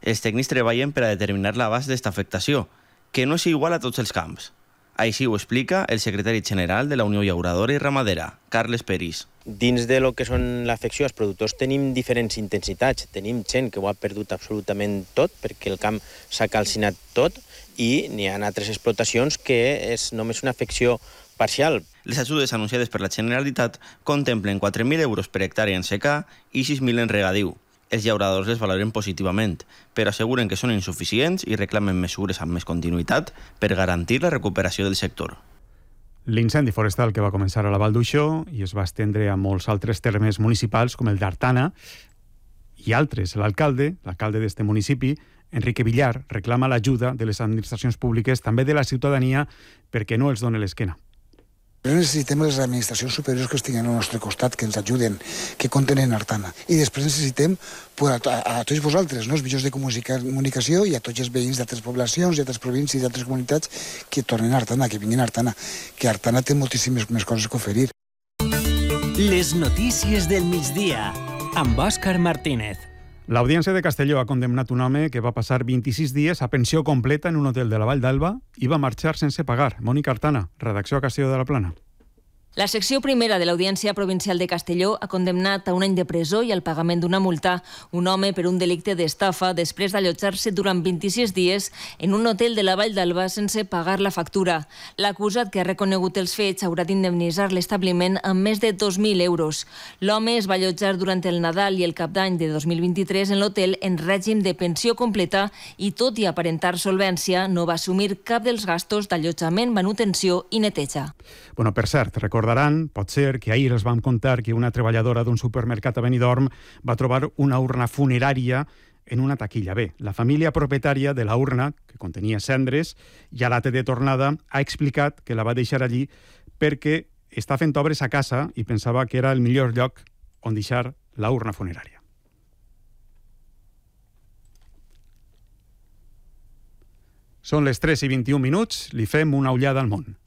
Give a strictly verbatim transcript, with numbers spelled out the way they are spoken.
Els tècnics treballen per a determinar l'abast d'esta afectació, que no és igual a tots els camps. Així ho explica el secretari general de la Unió Llauradora i Ramadera, Carles Peris. Dins de lo que són l'afecció, els productors tenim diferents intensitats. Tenim gent que ho ha perdut absolutament tot, perquè el camp s'ha calcinat tot, i n'hi ha altres explotacions que és només una afecció parcial. Les ajudes anunciades per la Generalitat contemplen quatre mil euros per hectàrea en secà i sis mil en regadiu. Els llauradors les valoren positivament, però asseguren que són insuficients i reclamen mesures amb més continuïtat per garantir la recuperació del sector. L'incendi forestal que va començar a la Val d'Uixó i es va estendre a molts altres termes municipals com el d'Artana i altres. L'alcalde, l'alcalde d'este municipi, Enrique Villar, reclama l'ajuda de les administracions públiques, també de la ciutadania, perquè no els doni l'esquena. Necessitem les administracions superiors que estiguin al nostre costat, que ens ajuden, que compten en Artana. I després necessitem a, a, a tots vosaltres, no? Els mitjans de comunicació i a tots els veïns d'altres poblacions, d'altres províncies, d'altres comunitats que tornen a Artana, que vinguin a Artana, que Artana té moltíssimes més coses que oferir. Les notícies del migdia, amb Òscar Martínez. L'Audiència de Castelló ha condemnat un home que va passar vint-i-sis dies a pensió completa en un hotel de la Vall d'Alba i va marxar sense pagar. Mònica Artana, redacció a Castelló de la Plana. La secció primera de l'Audiència Provincial de Castelló ha condemnat a un any de presó i al pagament d'una multa un home per un delicte d'estafa després d'allotjar-se durant vint-i-sis dies en un hotel de la Vall d'Alba sense pagar la factura. L'acusat, que ha reconegut els fets, haurà d'indemnitzar l'establiment amb més de dos mil euros. L'home es va allotjar durant el Nadal i el Cap d'Any de dos mil vint-i-tres en l'hotel en règim de pensió completa i, tot i aparentar solvència, no va assumir cap dels gastos d'allotjament, manutenció i neteja. Bueno, per cert, recordaran, pot ser, que ahir els vam contar que una treballadora d'un supermercat a Benidorm va trobar una urna funerària en una taquilla. Bé, la família propietària de la urna, que contenia cendres, i a l'acte de tornada ha explicat que la va deixar allí perquè està fent obres a casa i pensava que era el millor lloc on deixar la urna funerària. Són les tres i vint-i-un minuts, li fem una ullada al món.